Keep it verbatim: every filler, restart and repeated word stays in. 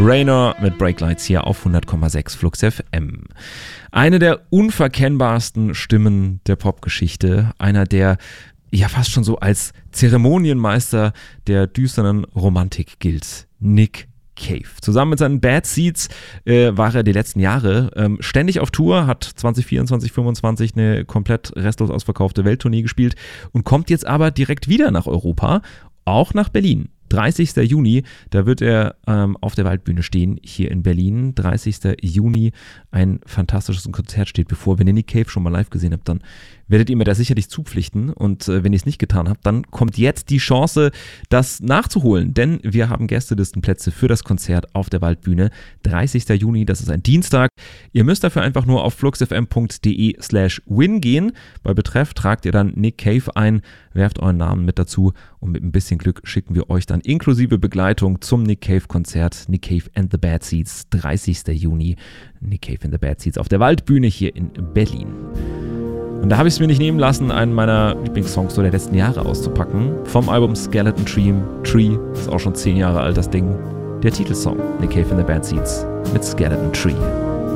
Raynor mit Breaklights hier auf hundert Komma sechs Flux F M. Eine der unverkennbarsten Stimmen der Popgeschichte, einer der ja fast schon so als Zeremonienmeister der düsteren Romantik gilt, Nick Cave. Zusammen mit seinen Bad Seeds äh, war er die letzten Jahre ähm, ständig auf Tour, hat zwanzig vierundzwanzig, fünfundzwanzig eine komplett restlos ausverkaufte Welttournee gespielt und kommt jetzt aber direkt wieder nach Europa, auch nach Berlin. dreißigster Juni, da wird er ähm, auf der Waldbühne stehen, hier in Berlin. dreißigster Juni, ein fantastisches Konzert steht bevor. Wenn ihr Nick Cave schon mal live gesehen habt, dann werdet ihr mir da sicherlich zupflichten. Und äh, wenn ihr es nicht getan habt, dann kommt jetzt die Chance, das nachzuholen. Denn wir haben Gästelistenplätze für das Konzert auf der Waldbühne. dreißigster Juni, das ist ein Dienstag. Ihr müsst dafür einfach nur auf fluxfm.de slash win gehen. Bei Betreff tragt ihr dann Nick Cave ein, werft euren Namen mit dazu und mit ein bisschen Glück schicken wir euch dann inklusive Begleitung zum Nick Cave Konzert. Nick Cave and the Bad Seeds, dreißigster Juni. Nick Cave and the Bad Seeds auf der Waldbühne hier in Berlin. Und da habe ich es mir nicht nehmen lassen, einen meiner Lieblingssongs so der letzten Jahre auszupacken. Vom Album Skeleton Tree, Tree, ist auch schon zehn Jahre alt das Ding. Der Titelsong, Nick Cave and the Bad Seeds mit Skeleton Tree.